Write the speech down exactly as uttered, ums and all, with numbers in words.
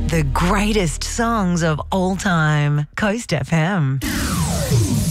The greatest songs of all time. Coast F M.